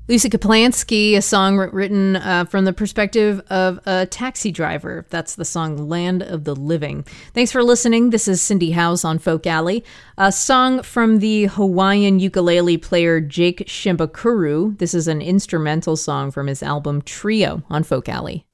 Lisa Kaplansky, a song written from the perspective of a taxi driver. That's the song Land of the Living. Thanks for listening. This is Cindy House on Folk Alley. A song from the Hawaiian ukulele player Jake Shimbakuru. This is an instrumental song from his album Trio on Folk Alley.